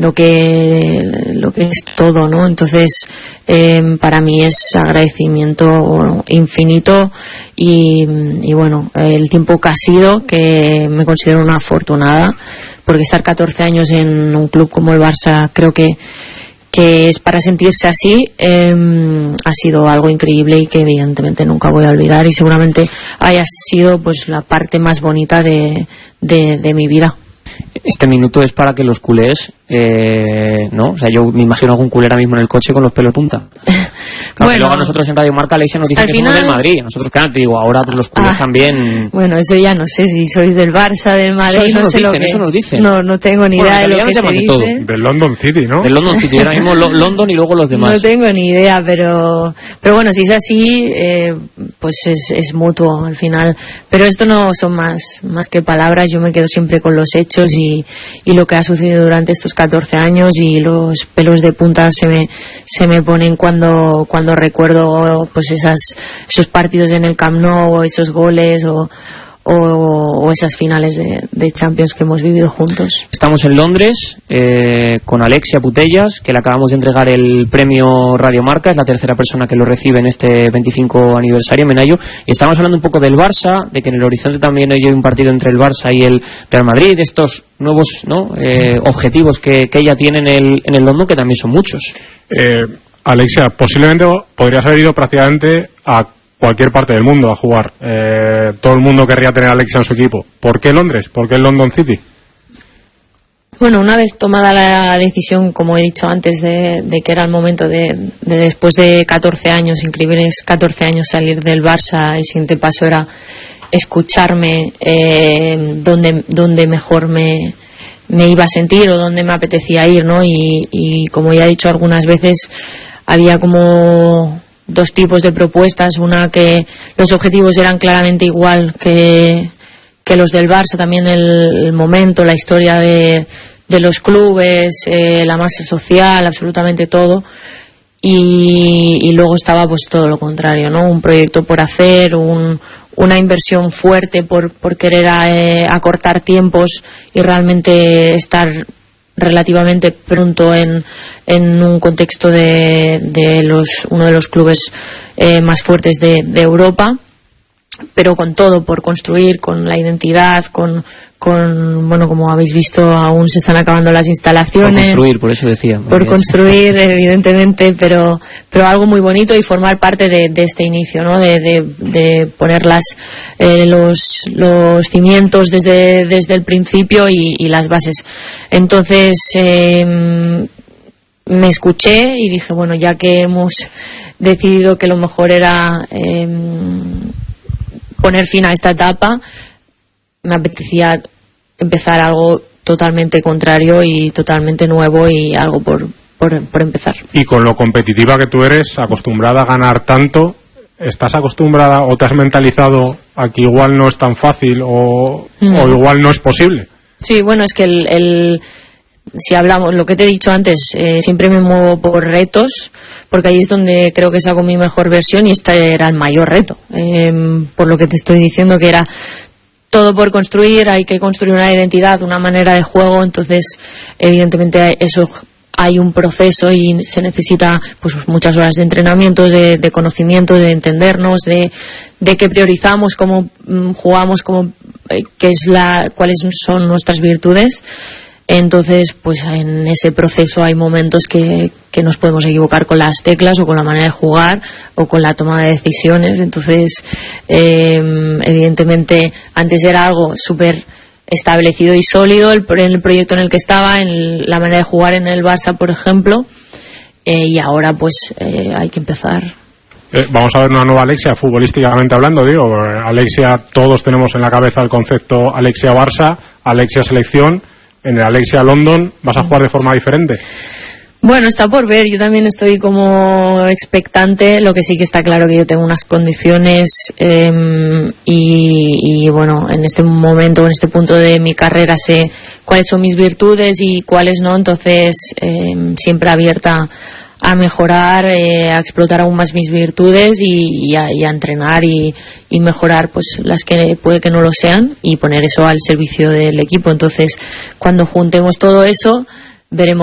lo que es todo, ¿no? Entonces para mí es agradecimiento infinito y bueno, el tiempo que ha sido, que me considero una afortunada, porque estar 14 años en un club como el Barça creo que es para sentirse así. Ha sido algo increíble y que evidentemente nunca voy a olvidar, y seguramente haya sido pues la parte más bonita de mi vida. Este minuto es para que los culés, ¿no? O sea, yo me imagino algún culé ahora mismo en el coche con los pelos punta. Claro, bueno, luego a nosotros en Radio Marca Alexia nos dice que somos del Madrid. Nosotros, claro, te digo, ahora pues los culés también. Bueno, eso ya no sé si sois del Barça, del Madrid, eso no sé dicen, lo que. Eso nos dicen. No tengo ni idea de lo que se dice. Todo. Del London City, ¿no? Del London City, ahora mismo London y luego los demás. No tengo ni idea, pero bueno, si es así, pues es mutuo al final. Pero esto no son más que palabras. Yo me quedo siempre con los hechos y lo que ha sucedido durante estos 14 años, y los pelos de punta se me ponen cuando recuerdo pues esos partidos en el Camp Nou, o esos goles o esas finales de Champions que hemos vivido juntos. Estamos en Londres con Alexia Putellas, que le acabamos de entregar el premio Radio Marca. Es la tercera persona que lo recibe en este 25 aniversario, Menayo, y estamos hablando un poco del Barça, de que en el horizonte también hay un partido entre el Barça y el Real Madrid, de estos nuevos, ¿no? Objetivos que ella tiene en el London, que también son muchos. Alexia, posiblemente podrías haber ido prácticamente a cualquier parte del mundo a jugar. Todo el mundo querría tener a Alexia en su equipo. ¿Por qué Londres? ¿Por qué el London City? Bueno, una vez tomada la decisión, como he dicho antes, de que era el momento de después de 14 años, increíbles 14 años, salir del Barça, el siguiente paso era escucharme donde mejor me iba a sentir o donde me apetecía ir, ¿no? Y como ya he dicho algunas veces, había como dos tipos de propuestas. Una, que los objetivos eran claramente igual que los del Barça, también el momento, la historia de los clubes, la masa social, absolutamente todo. Y luego estaba pues todo lo contrario, ¿no? Un proyecto por hacer, una inversión fuerte por querer acortar tiempos y realmente estar relativamente pronto en un contexto de uno de los clubes más fuertes de Europa, pero con todo por construir, con la identidad, con bueno, como habéis visto, aún se están acabando las instalaciones. Por construir, por eso decía. Por construir, evidentemente, pero algo muy bonito, y formar parte de este inicio, ¿no? De poner los cimientos desde el principio y las bases. Entonces, me escuché y dije, bueno, ya que hemos decidido que lo mejor era poner fin a esta etapa, me apetecía empezar algo totalmente contrario y totalmente nuevo, y algo por empezar. Y con lo competitiva que tú eres, acostumbrada a ganar tanto, ¿estás acostumbrada o te has mentalizado a que igual no es tan fácil o igual no es posible? Sí, bueno, es que si hablamos, lo que te he dicho antes, siempre me muevo por retos, porque ahí es donde creo que saco mi mejor versión, y este era el mayor reto, por lo que te estoy diciendo, que era todo por construir. Hay que construir una identidad, una manera de juego. Entonces, evidentemente, eso hay un proceso y se necesita pues muchas horas de entrenamiento, de conocimiento, de entendernos, de qué priorizamos, cómo jugamos, cuáles son nuestras virtudes. Entonces, pues en ese proceso hay momentos que nos podemos equivocar con las teclas, o con la manera de jugar, o con la toma de decisiones. Entonces, evidentemente, antes era algo súper establecido y sólido en el proyecto en el que estaba, en la manera de jugar en el Barça, por ejemplo, y ahora pues hay que empezar. Vamos a ver una nueva Alexia, futbolísticamente hablando, digo. Alexia, todos tenemos en la cabeza el concepto Alexia Barça, Alexia Selección. En el Alexia London, ¿vas a jugar de forma diferente? Bueno, está por ver. Yo también estoy como expectante. Lo que sí que está claro, que yo tengo unas condiciones y bueno, en este momento, en este punto de mi carrera, sé cuáles son mis virtudes y cuáles no. Entonces, siempre abierta a mejorar, a explotar aún más mis virtudes y a entrenar y mejorar pues las que puede que no lo sean, y poner eso al servicio del equipo. Entonces, cuando juntemos todo eso, veremos